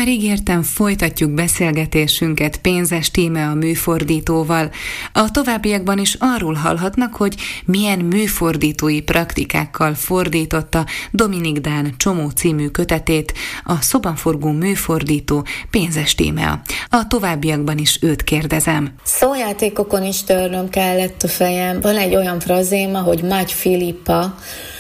már ígértem, folytatjuk beszélgetésünket Pénzes Tíme a műfordítóval. A továbbiakban is arról hallhatnak, hogy milyen műfordítói praktikákkal fordította Dominik Dán Csomó című kötetét a szobanforgó műfordító Pénzes Tíme. A továbbiakban is őt kérdezem. Szójátékokon is törnöm kellett a fejem. Van egy olyan frazéma, hogy Magy Filippa,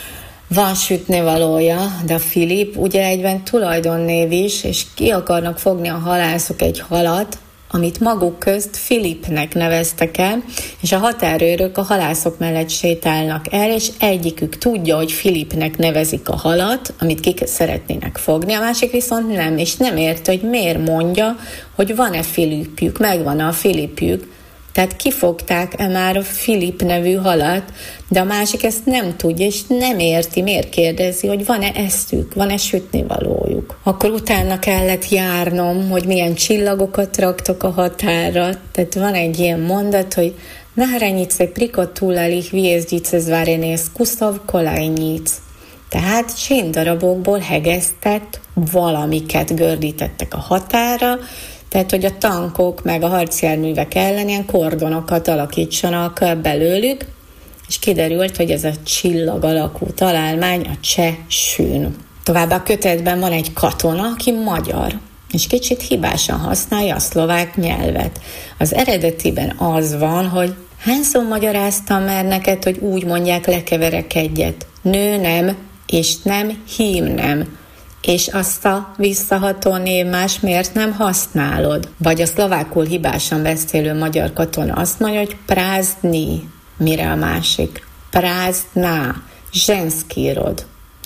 van sütnivalója, de a Filip ugye egyben tulajdonnév is, és ki akarnak fogni a halászok egy halat, amit maguk közt Filipnek neveztek el, és a határőrök a halászok mellett sétálnak el, és egyikük tudja, hogy Filipnek nevezik a halat, amit ki szeretnének fogni, a másik viszont nem, és nem érte, hogy miért mondja, hogy van-e Filipjük, megvan-e a Filipjük. Tehát kifogták-e már a Filip nevű halat, de a másik ezt nem tudja, és nem érti, miért kérdezi, hogy van-e eszük, van-e sütnivalójuk. Akkor utána kellett járnom, hogy milyen csillagokat raktok a határra. Tehát van egy ilyen mondat, hogy na hranice prikotulali hviezdice zvarenész kuszav kolajnyic. Tehát síndarabokból hegesztett valamiket gördítettek a határra, tehát, hogy a tankok meg a harcjárművek ellen ilyen kordonokat alakítsanak belőlük, és kiderült, hogy ez a csillag alakú találmány a cseh sün. Továbbá a kötetben van egy katona, aki magyar, és kicsit hibásan használja a szlovák nyelvet. Az eredetiben az van, hogy hányszor magyaráztam már neked, hogy úgy mondják, lekeverek egyet. Nő nem, és nem, hím nem. És azt a visszaható névmás miért nem használod? Vagy a szlovákul hibásan beszélő magyar katona azt mondja, hogy prázdni, mire a másik? Prázdná, zsenszkírod.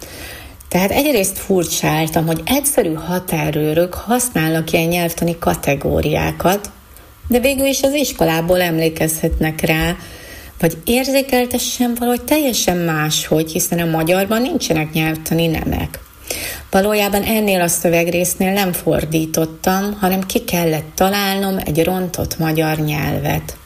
Tehát egyrészt furcsáltam, hogy egyszerű határőrök használnak ilyen nyelvtani kategóriákat, de végül is az iskolából emlékezhetnek rá, vagy érzékeltessem valahogy teljesen máshogy, hiszen a magyarban nincsenek nyelvtani nemek. Valójában ennél a szövegrésznél nem fordítottam, hanem ki kellett találnom egy rontott magyar nyelvet.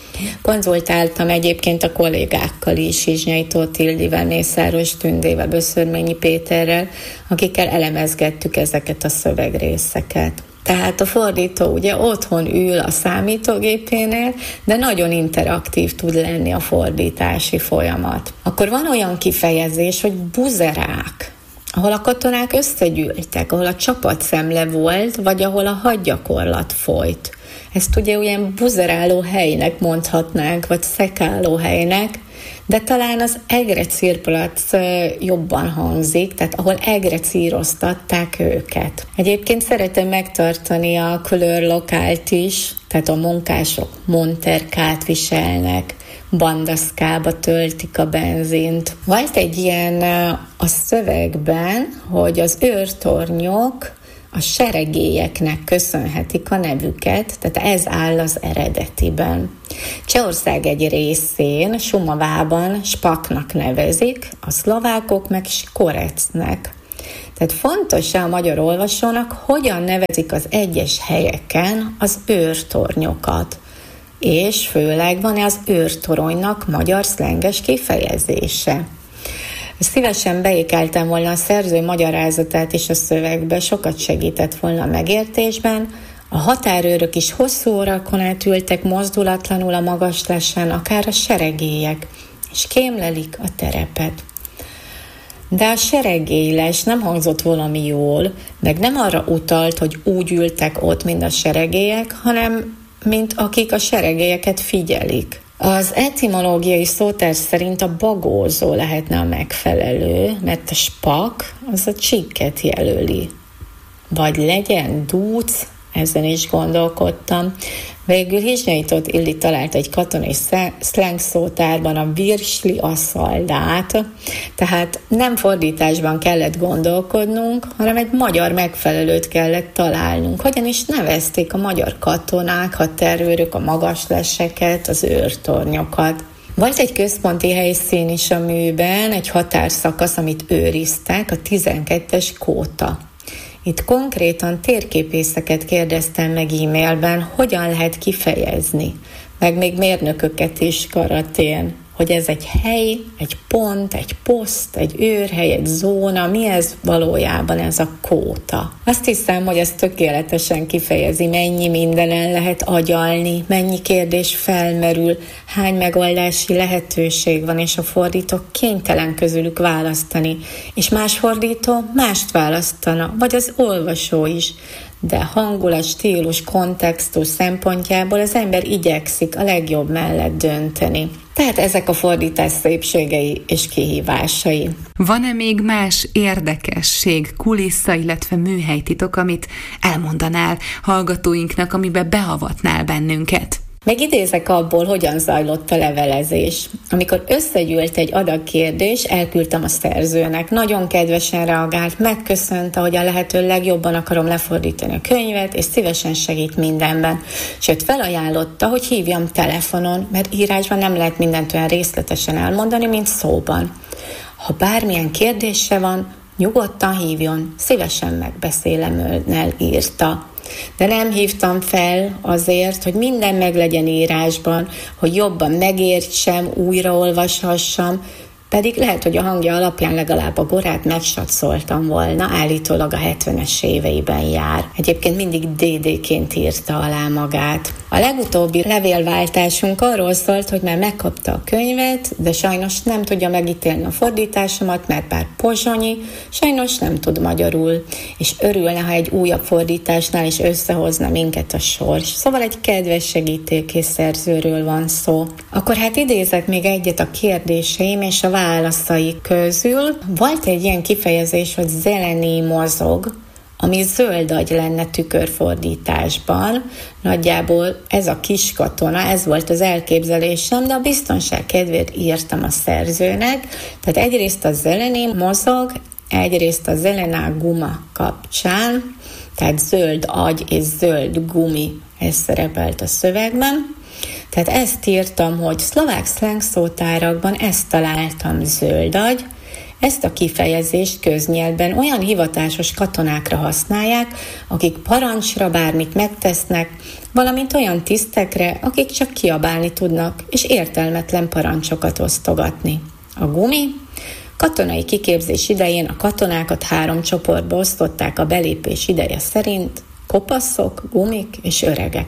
Konzultáltam egyébként a kollégákkal is, Izsnyai Tóth Ildivel, Mészáros Tündével, Böszörményi Péterrel, akikkel elemezgettük ezeket a szövegrészeket. Tehát a fordító ugye otthon ül a számítógépénél, de nagyon interaktív tud lenni a fordítási folyamat. Akkor van olyan kifejezés, hogy buzerák, ahol a katonák összegyűltek, ahol a csapatszemle volt, vagy ahol a hadgyakorlat folyt. Ezt ugye olyan buzeráló helynek mondhatnánk, vagy szekáló helynek, de talán az egrecírplac jobban hangzik, tehát ahol egrecíroztatták őket. Egyébként szeretem megtartani a külörlokált is, tehát a munkások monterkát viselnek, bandaszkába töltik a benzint. Volt egy ilyen a szövegben, hogy az őrtornyok a seregélyeknek köszönhetik a nevüket, tehát ez áll az eredetiben. Csehország egy részén, Šumavában Spaknak nevezik, a szlovákok meg Skorecnek. Tehát fontos a magyar olvasónak, hogyan nevezik az egyes helyeken az őrtornyokat. És főleg van az őrtoronynak magyar szlenges kifejezése. Szívesen beékeltem volna a szerző magyarázatát is a szövegbe, sokat segített volna a megértésben. A határőrök is hosszú órákon át ültek mozdulatlanul a magaslesen, akár a seregélyek, és kémlelik a terepet. De a seregélylés nem hangzott valami jól, meg nem arra utalt, hogy úgy ültek ott, mint a seregélyek, hanem mint akik a seregélyeket figyelik. Az etimológiai szótár szerint a bagózó lehetne a megfelelő, mert a spak az a csikket jelöli. Vagy legyen dúc, ezen is gondolkodtam. Végül Izsnyai Tóth Ildi talált egy katonai szleng szótárban a virsli asszaldát, tehát nem fordításban kellett gondolkodnunk, hanem egy magyar megfelelőt kellett találnunk. Hogyan is nevezték a magyar katonák, határőrök, a magasleseket, az őrtornyokat. Volt egy központi helyszín is a műben, egy határszakasz, amit őriztek, a 12-es kóta. Itt konkrétan térképészeket kérdeztem meg e-mailben, hogyan lehet kifejezni, meg még mérnököket is karatén, hogy ez egy hely, egy pont, egy poszt, egy őrhely, egy zóna, mi ez valójában ez a kóta. Azt hiszem, hogy ez tökéletesen kifejezi, mennyi mindenen lehet agyalni, mennyi kérdés felmerül, hány megoldási lehetőség van, és a fordító kénytelen közülük választani, és más fordító mást választana, vagy az olvasó is. De hangulat, stílus, kontextus szempontjából az ember igyekszik a legjobb mellett dönteni. Tehát ezek a fordítás szépségei és kihívásai. Van-e még más érdekesség, kulissza, illetve műhelytitok, amit elmondanál hallgatóinknak, amiben beavatnál bennünket? Megidézek abból, hogyan zajlott a levelezés. Amikor összegyűlt egy adag kérdés, elküldtem a szerzőnek. Nagyon kedvesen reagált, megköszönte, hogy a lehető legjobban akarom lefordítani a könyvet, és szívesen segít mindenben. Sőt, felajánlotta, hogy hívjam telefonon, mert írásban nem lehet mindent olyan részletesen elmondani, mint szóban. Ha bármilyen kérdése van, nyugodtan hívjon, szívesen megbeszélem önnel, írta. De nem hívtam fel azért, hogy minden meglegyen írásban, hogy jobban megértsem, újraolvashassam, pedig lehet, hogy a hangja alapján legalább a Gorát megsatszoltam volna, állítólag a 70-es éveiben jár. Egyébként mindig DD-ként írta alá magát. A legutóbbi levélváltásunk arról szólt, hogy már megkapta a könyvet, de sajnos nem tudja megítélni a fordításomat, mert bár pozsonyi, sajnos nem tud magyarul, és örülne, ha egy újabb fordításnál is összehozna minket a sors. Szóval egy kedves segítőkész szerzőről van szó. Akkor hát idézek még egyet a kérdéseim és a válaszai közül. Volt egy ilyen kifejezés, hogy zeleni mozog, ami zöld agy lenne tükörfordításban. Nagyjából ez a kis katona, ez volt az elképzelésem, de a biztonság kedvéért írtam a szerzőnek. Tehát egyrészt a zeleni mozog, egyrészt a zelená guma kapcsán, tehát zöld agy és zöld gumi, ez szerepelt a szövegben. Tehát ezt írtam, hogy szlovák szleng szótárakban ezt találtam, zöld agy. Ezt a kifejezést köznyelvben olyan hivatásos katonákra használják, akik parancsra bármit megtesznek, valamint olyan tisztekre, akik csak kiabálni tudnak, és értelmetlen parancsokat osztogatni. A gumi? Katonai kiképzés idején a katonákat 3 csoportba osztották a belépés ideje szerint, kopaszok, gumik és öregek.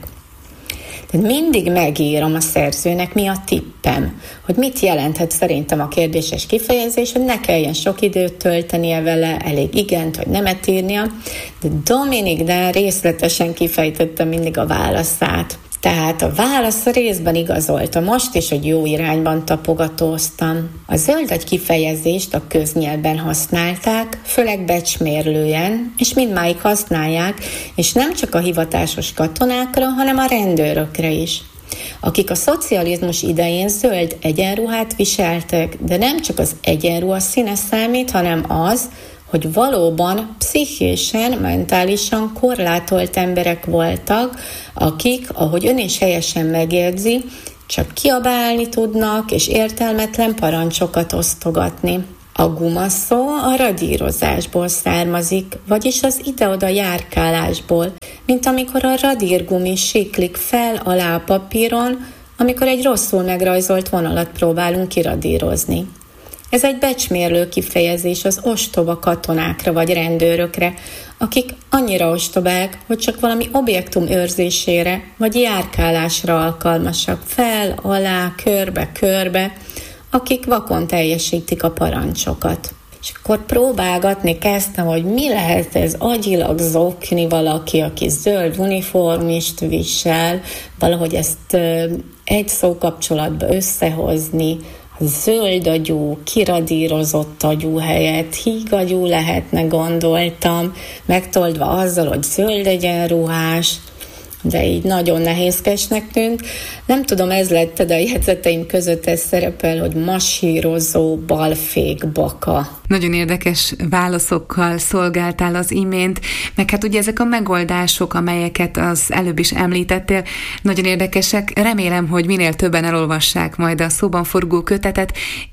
Tehát mindig megírom a szerzőnek, mi a tippem, hogy mit jelenthet szerintem a kérdéses kifejezés, hogy ne kelljen sok időt töltenie vele, elég igent vagy nemet írnia, de Dominik Dán részletesen kifejtette mindig a válaszát. Tehát a válasz részben igazolta most is, hogy jó irányban tapogatóztam. A zöld agy kifejezést a köznyelvben használták, főleg becsmérlően, és mindmáig használják, és nem csak a hivatásos katonákra, hanem a rendőrökre is, akik a szocializmus idején zöld egyenruhát viseltek, de nem csak az egyenruha színe számít, hanem az, hogy valóban pszichésen, mentálisan korlátolt emberek voltak, akik, ahogy ön is helyesen megjegyzi, csak kiabálni tudnak és értelmetlen parancsokat osztogatni. A guma szó a radírozásból származik, vagyis az ide-oda járkálásból, mint amikor a radírgumi siklik fel alá a papíron, amikor egy rosszul megrajzolt vonalat próbálunk kiradírozni. Ez egy becsmérlő kifejezés az ostoba katonákra vagy rendőrökre, akik annyira ostobák, hogy csak valami objektum őrzésére vagy járkálásra alkalmasak, fel, alá, körbe-körbe, akik vakon teljesítik a parancsokat. És akkor próbálgatni kezdtem, hogy mi lehet ez agyilag zokni valaki, aki zöld uniformist visel, valahogy ezt egy szókapcsolatba összehozni, zöld agyú, kiradírozott agyú helyett hígagyú lehetne, gondoltam, megtoldva azzal, hogy zöld egyenruhás, de így nagyon nehézkesnek tűnt. Nem tudom, ez lett, de a jegyzeteim között ez szerepel, hogy masírozó balfék baka. Nagyon érdekes válaszokkal szolgáltál az imént, meg hát ugye ezek a megoldások, amelyeket az előbb is említettél, nagyon érdekesek. Remélem, hogy minél többen elolvassák majd a szóban forgó kötetet,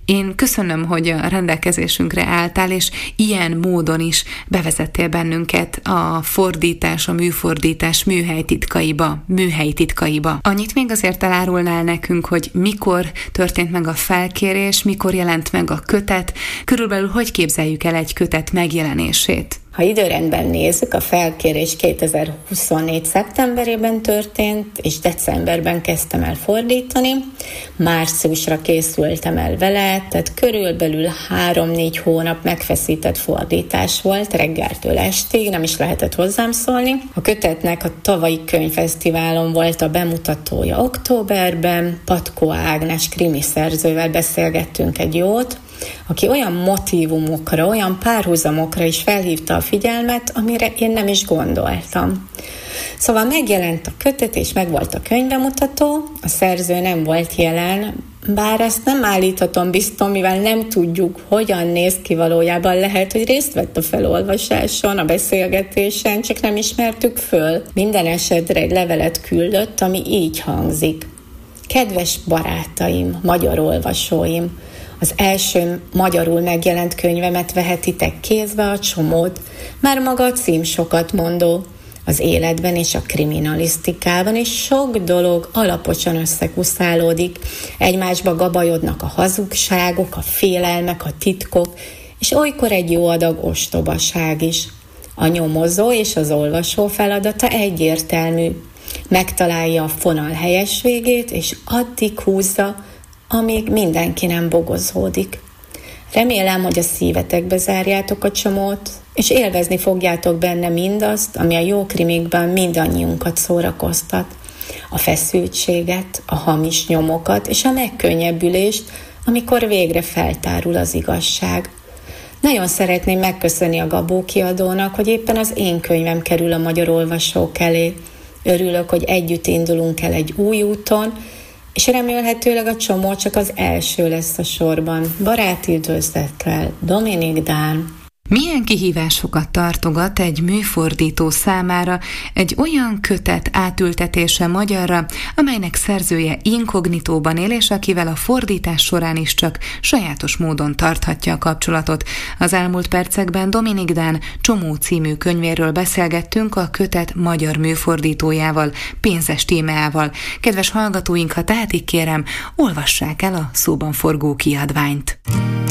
Én köszönöm, hogy a rendelkezésünkre álltál, és ilyen módon is bevezettél bennünket a fordítás, a műfordítás műhelyi titkaiba. Annyit még azért elárulnál nekünk, hogy mikor történt meg a felkérés, mikor jelent meg a kötet, körülbelül hogy képzeljük el egy kötet megjelenését? Ha időrendben nézzük, a felkérés 2024. szeptemberében történt, és decemberben kezdtem el fordítani. Márciusra készültem el vele, tehát körülbelül 3-4 hónap megfeszített fordítás volt, reggeltől estig, nem is lehetett hozzám szólni. A kötetnek a tavalyi könyvfesztiválon volt a bemutatója októberben, Patkó Ágnes krimi szerzővel beszélgettünk egy jót, aki olyan motívumokra, olyan párhuzamokra is felhívta a figyelmet, amire én nem is gondoltam. Szóval megjelent a kötet, és megvolt a könyvbemutató, a szerző nem volt jelen, bár ezt nem állíthatom biztos, mivel nem tudjuk, hogyan néz ki valójában. Lehet, hogy részt vett a felolvasáson, a beszélgetésen, csak nem ismertük föl. Minden esetre egy levelet küldött, ami így hangzik. Kedves barátaim, magyar olvasóim, az első magyarul megjelent könyvemet vehetitek kézbe, a Csomót. Már maga a cím sokat mondó. Az életben és a kriminalisztikában is sok dolog alaposan összekuszálódik. Egymásba gabajodnak a hazugságok, a félelmek, a titkok, és olykor egy jó adag ostobaság is. A nyomozó és az olvasó feladata egyértelmű. Megtalálja a fonal helyes végét, és addig húzza, amíg mindenki nem bogozódik. Remélem, hogy a szívetekbe zárjátok a Csomót, és élvezni fogjátok benne mindazt, ami a jó krimikben mindannyiunkat szórakoztat. A feszültséget, a hamis nyomokat és a megkönnyebbülést, amikor végre feltárul az igazság. Nagyon szeretném megköszönni a Gabó kiadónak, hogy éppen az én könyvem kerül a magyar olvasók elé. Örülök, hogy együtt indulunk el egy új úton, és remélhetőleg a Csomó csak az első lesz a sorban. Baráti üdvözlettel, Dominik Dán. Milyen kihívásokat tartogat egy műfordító számára egy olyan kötet átültetése magyarra, amelynek szerzője inkognitóban él, és akivel a fordítás során is csak sajátos módon tarthatja a kapcsolatot. Az elmúlt percekben Dominik Dán Csomó című könyvéről beszélgettünk a kötet magyar műfordítójával, Pénzes Tímeával. Kedves hallgatóink, ha tehetik, kérem, olvassák el a szóban forgó kiadványt.